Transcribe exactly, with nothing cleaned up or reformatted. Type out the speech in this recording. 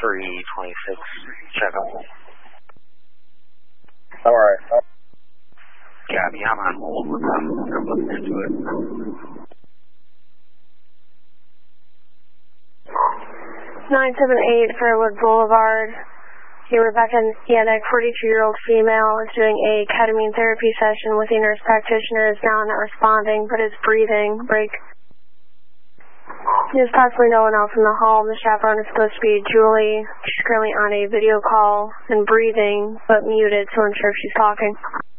three twenty-six, check out. Alright. Copy, I'm on hold with them. I'm looking into it. nine seven eight Fairwood Boulevard. Here, Rebecca Yannick, forty-two-year-old female, is doing a ketamine therapy session with a nurse practitioner, is now not responding, but is breathing. Break. There's possibly no one else in the home. The chaperone is supposed to be Julie. She's currently on a video call and breathing, but muted, so I'm sure if she's talking.